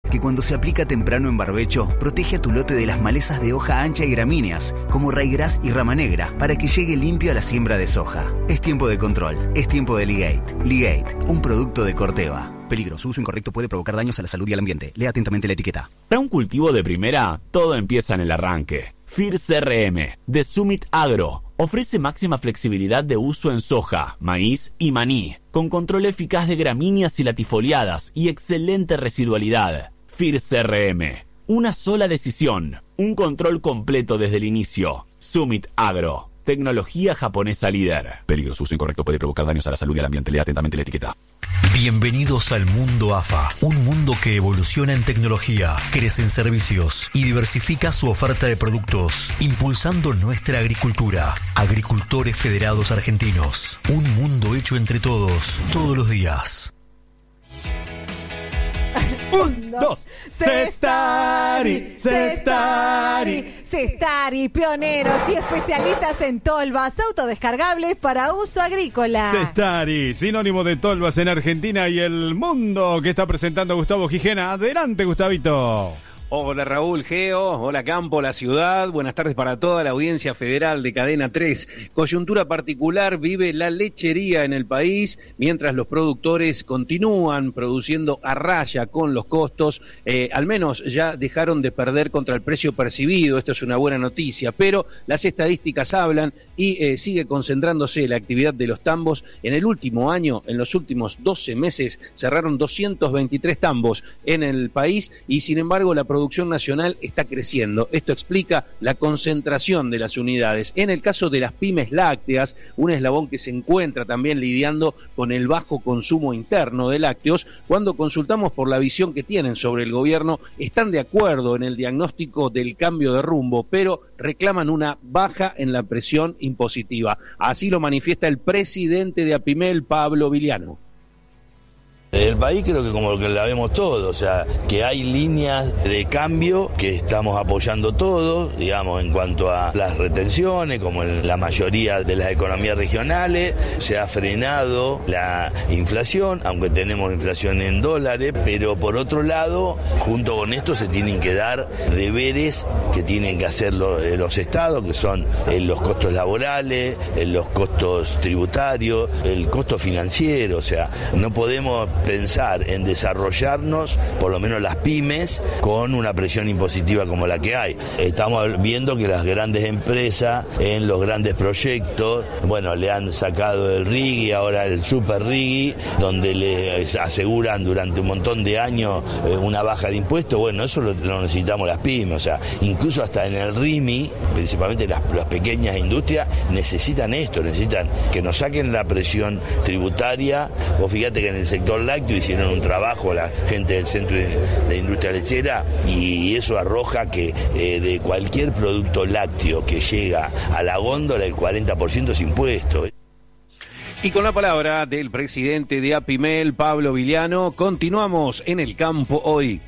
que cuando se aplica temprano en barbecho, protege a tu lote de las malezas de hoja ancha y gramíneas, como raigras y rama negra, para que llegue limpio a la siembra de soja. Es tiempo de control, es tiempo de Ligate. Ligate, un producto de Corteva. Peligro, su uso incorrecto puede provocar daños a la salud y al ambiente. Lea atentamente la etiqueta. Para un cultivo de primera, todo empieza en el arranque. FIR CRM, de Summit Agro, ofrece máxima flexibilidad de uso en soja, maíz y maní, con control eficaz de gramíneas y latifoliadas y excelente residualidad. FIR CRM, una sola decisión, un control completo desde el inicio. Summit Agro, tecnología japonesa líder. Peligro, su uso incorrecto puede provocar daños a la salud y al ambiente. Lea atentamente la etiqueta. Bienvenidos al mundo AFA, un mundo que evoluciona en tecnología, crece en servicios y diversifica su oferta de productos, impulsando nuestra agricultura. Agricultores Federados Argentinos, un mundo hecho entre todos, todos los días. 1, 2, Cestari, pioneros y especialistas en tolvas autodescargables para uso agrícola. Cestari, sinónimo de tolvas en Argentina y el mundo, que está presentando Gustavo Gijena. Adelante, Gustavito. Hola Raúl Geo, hola Campo, la ciudad, buenas tardes para toda la audiencia federal de Cadena 3. Coyuntura particular vive la lechería en el país, mientras los productores continúan produciendo a raya con los costos, al menos ya dejaron de perder contra el precio percibido, esto es una buena noticia, pero las estadísticas hablan y sigue concentrándose la actividad de los tambos. En el último año, en los últimos 12 meses, cerraron 223 tambos en el país y sin embargo la producción nacional está creciendo. Esto explica la concentración de las unidades. En el caso de las pymes lácteas, un eslabón que se encuentra también lidiando con el bajo consumo interno de lácteos, cuando consultamos por la visión que tienen sobre el gobierno, están de acuerdo en el diagnóstico del cambio de rumbo, pero reclaman una baja en la presión impositiva. Así lo manifiesta el presidente de APIMEL, Pablo Viliano. El país creo que como que la vemos todos, o sea, que hay líneas de cambio que estamos apoyando todos, digamos, en cuanto a las retenciones, como en la mayoría de las economías regionales, se ha frenado la inflación, aunque tenemos inflación en dólares, pero por otro lado, junto con esto se tienen que dar deberes que tienen que hacer los estados, que son los costos laborales, los costos tributarios, el costo financiero, o sea, no podemos pensar en desarrollarnos, por lo menos las pymes, con una presión impositiva como la que hay. Estamos viendo que las grandes empresas en los grandes proyectos, bueno, le han sacado el RIGI, ahora el Super RIGI, donde le aseguran durante un montón de años una baja de impuestos. Bueno, eso lo necesitamos las pymes, o sea, incluso hasta en el RIMI, principalmente las pequeñas industrias, necesitan esto, necesitan que nos saquen la presión tributaria. Vos fíjate que en el sector lácteo hicieron un trabajo la gente del Centro de Industria Lechera y eso arroja que de cualquier producto lácteo que llega a la góndola el 40% es impuesto. Y con la palabra del presidente de APIMEL, Pablo Viliano, continuamos en el campo hoy.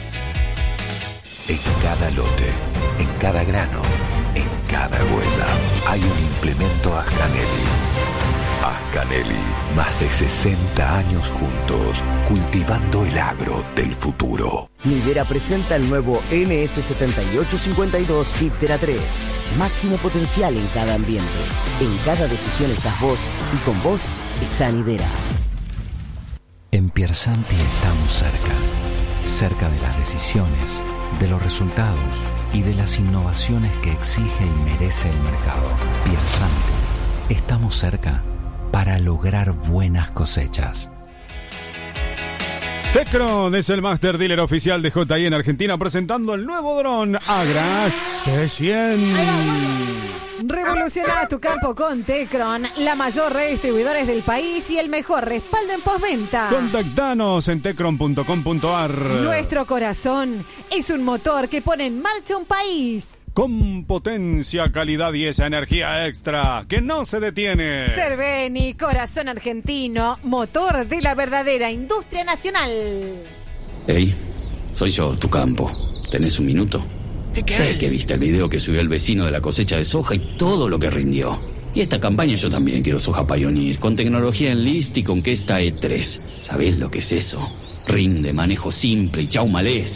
En cada lote, en cada grano, en cada huella, hay un implemento Ascanelli. Ascanelli, más de 60 años juntos, cultivando el agro del futuro. Lidera presenta el nuevo NS7852 Piptera 3. Máximo potencial en cada ambiente. En cada decisión estás vos y con vos está Lidera. En Piersanti estamos cerca de las decisiones, de los resultados y de las innovaciones que exige y merece el mercado. Piersanti, estamos cerca para lograr buenas cosechas. Tecron es el Master Dealer oficial de JI en Argentina, presentando el nuevo dron Agra T100. Revoluciona tu campo con Tecron, la mayor red de distribuidores del país y el mejor respaldo en postventa. Contactanos en tecron.com.ar. Nuestro corazón es un motor que pone en marcha un país. Con potencia, calidad y esa energía extra que no se detiene. Cerveni, corazón argentino, motor de la verdadera industria nacional. Hey, soy yo, tu campo. ¿Tenés un minuto? Sé que viste el video que subió el vecino de la cosecha de soja y todo lo que rindió. Y esta campaña yo también quiero Soja Pioneer, con tecnología en list y con Questa E3. ¿Sabés lo que es eso? Rinde, manejo simple y chau maleza.